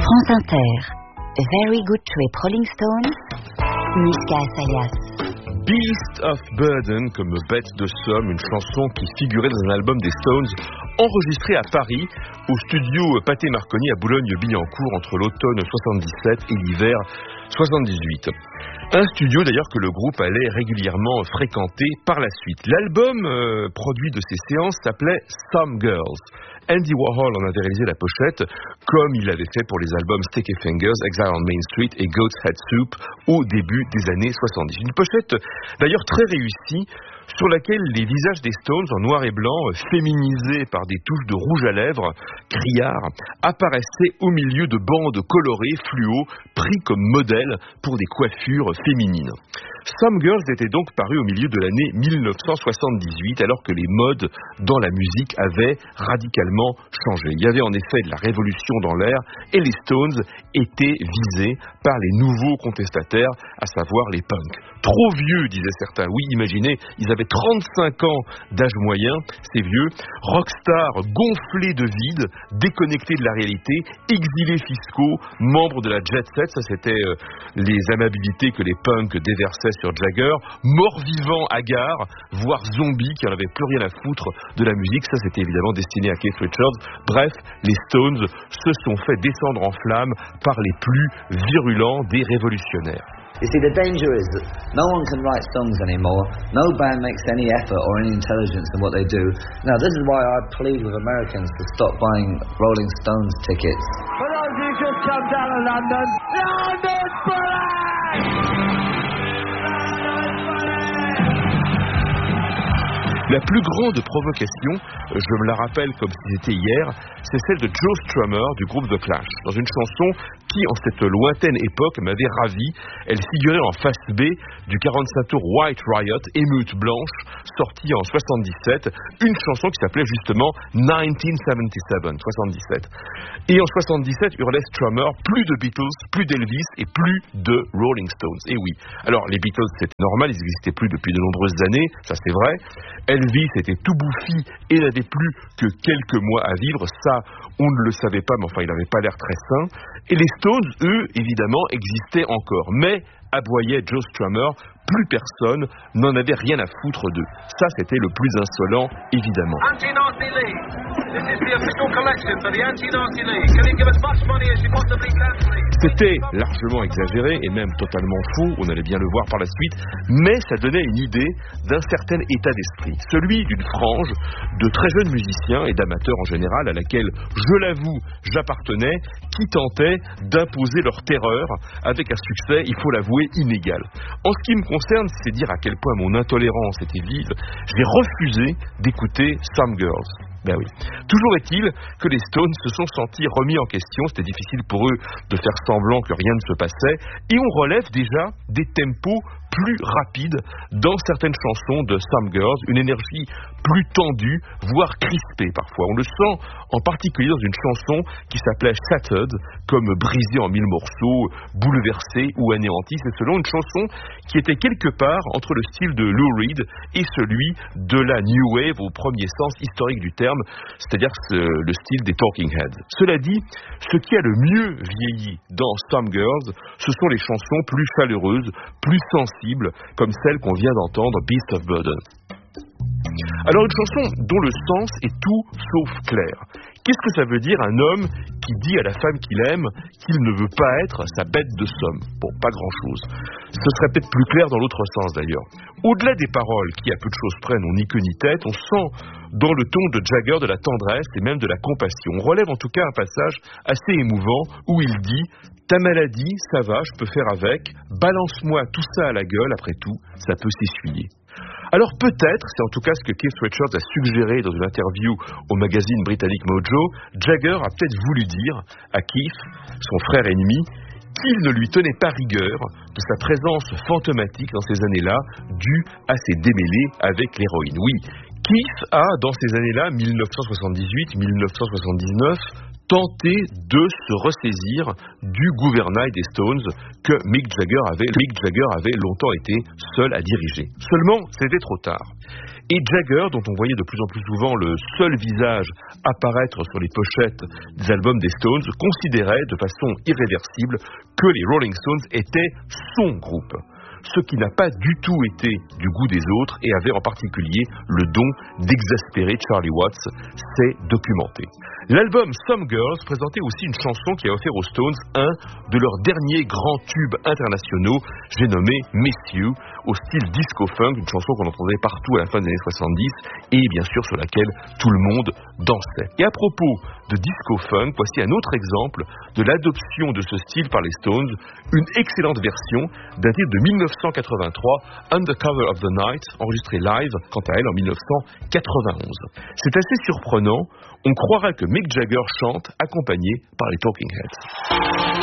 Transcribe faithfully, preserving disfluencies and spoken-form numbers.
France Inter. Very Good Trip Rolling Stones. Niska Assayas. Beast of Burden, comme bête de somme, une chanson qui figurait dans un album des Stones enregistré à Paris, au studio Pathé Marconi à Boulogne-Billancourt entre l'automne soixante-dix-sept et l'hiver soixante-dix-huit. Un studio d'ailleurs que le groupe allait régulièrement fréquenter par la suite. L'album euh, produit de ces séances s'appelait Some Girls. Andy Warhol en avait réalisé la pochette, comme il l'avait fait pour les albums Sticky Fingers, Exile on Main Street et Goat's Head Soup au début des années soixante-dix. Une pochette d'ailleurs très réussie, sur laquelle les visages des Stones en noir et blanc, féminisés par des touches de rouge à lèvres, criards, apparaissaient au milieu de bandes colorées, fluo, pris comme modèle pour des coiffures féminines. Some Girls était donc paru au milieu de l'année mille neuf cent soixante-dix-huit, alors que les modes dans la musique avaient radicalement changé. Il y avait en effet de la révolution dans l'air, et les Stones étaient visés par les nouveaux contestataires, à savoir les punks. Trop vieux, disaient certains. Oui, imaginez, ils avaient trente-cinq ans d'âge moyen, c'est vieux, rockstars gonflés de vide, déconnectés de la réalité, exilés fiscaux, membres de la jet set, ça c'était euh, les amabilités que les punks déversaient sur Jagger, morts-vivants hagards, voire zombies qui n'en avaient plus rien à foutre de la musique, ça c'était évidemment destiné à Keith Richards. Bref, les Stones se sont fait descendre en flammes par les plus virulents des révolutionnaires. You see, the danger is that no one can write songs anymore. No band makes any effort or any intelligence in what they do. Now, this is why I plead with Americans to stop buying Rolling Stones tickets. For those who just come down to London, London Bullet! La plus grande provocation, je me la rappelle comme si c'était hier, c'est celle de Joe Strummer du groupe The Clash, dans une chanson qui, en cette lointaine époque, m'avait ravi. Elle figurait en face B du quarante-cinq tours White Riot, Émeute Blanche, sortie en soixante-dix-sept, une chanson qui s'appelait justement dix-neuf soixante-dix-sept, soixante-dix-sept. Et en soixante-dix-sept, hurlait Strummer, plus de Beatles, plus d'Elvis et plus de Rolling Stones. Et oui, alors les Beatles c'était normal, ils n'existaient plus depuis de nombreuses années, ça c'est vrai. Elvis était tout bouffi et n'avait plus que quelques mois à vivre, ça on ne le savait pas, mais enfin il n'avait pas l'air très sain. Et les Stones, eux, évidemment, existaient encore, mais aboyait Joe Strummer, plus personne n'en avait rien à foutre d'eux. Ça, c'était le plus insolent, évidemment. Anti-Nazi League. This is the official collection for the Anti-Nazi League. Can you give as much money as you possibly can, please? C'était largement exagéré et même totalement faux, on allait bien le voir par la suite, mais ça donnait une idée d'un certain état d'esprit, celui d'une frange de très jeunes musiciens et d'amateurs en général à laquelle, je l'avoue, j'appartenais, qui tentaient d'imposer leur terreur avec un succès, il faut l'avouer, inégal. En ce qui me concerne, c'est dire à quel point mon intolérance était vive, j'ai refusé d'écouter Some Girls. Ben oui. Toujours est-il que les Stones se sont sentis remis en question, c'était difficile pour eux de faire semblant que rien ne se passait, et on relève déjà des tempos plus rapides dans certaines chansons de Some Girls, une énergie plus tendue, voire crispée parfois. On le sent en particulier dans une chanson qui s'appelait Shattered, comme brisée en mille morceaux, bouleversée ou anéantie. C'est selon une chanson qui était quelque part entre le style de Lou Reed et celui de la New Wave au premier sens historique du terme, c'est-à-dire le style des Talking Heads. Cela dit, ce qui a le mieux vieilli dans Some Girls, ce sont les chansons plus chaleureuses, plus sensibles, comme celle qu'on vient d'entendre, Beast of Burden. Alors une chanson dont le sens est tout sauf clair. Qu'est-ce que ça veut dire un homme qui dit à la femme qu'il aime qu'il ne veut pas être sa bête de somme? Bon, pas grand-chose. Ce serait peut-être plus clair dans l'autre sens d'ailleurs. Au-delà des paroles qui, à peu de choses près, n'ont ni queue ni tête, on sent dans le ton de Jagger de la tendresse et même de la compassion. On relève en tout cas un passage assez émouvant où il dit « Ta maladie, ça va, je peux faire avec. Balance-moi tout ça à la gueule, après tout, ça peut s'essuyer. » Alors peut-être, c'est en tout cas ce que Keith Richards a suggéré dans une interview au magazine britannique Mojo, Jagger a peut-être voulu dire à Keith, son frère ennemi, qu'il ne lui tenait pas rigueur de sa présence fantomatique dans ces années-là, due à ses démêlés avec l'héroïne. Oui, Keith a, dans ces années-là, dix-neuf cent soixante-dix-huit à dix-neuf cent soixante-dix-neuf, tenter de se ressaisir du gouvernail des Stones que Mick Jagger avait, Mick Jagger avait longtemps été seul à diriger. Seulement, c'était trop tard. Et Jagger, dont on voyait de plus en plus souvent le seul visage apparaître sur les pochettes des albums des Stones, considérait de façon irréversible que les Rolling Stones étaient son groupe. Ce qui n'a pas du tout été du goût des autres et avait en particulier le don d'exaspérer Charlie Watts, c'est documenté. L'album Some Girls présentait aussi une chanson qui a offert aux Stones un de leurs derniers grands tubes internationaux, j'ai nommé Miss You, au style disco-funk, une chanson qu'on entendait partout à la fin des années soixante-dix et bien sûr sur laquelle tout le monde dansait. Et à propos de disco-funk, voici un autre exemple de l'adoption de ce style par les Stones, une excellente version d'un titre de mille neuf cent quatre-vingt-trois, Under Cover of the Night, enregistré live, quant à elle, en mille neuf cent quatre-vingt-onze. C'est assez surprenant, on croirait que Mick Jagger chante accompagné par les Talking Heads.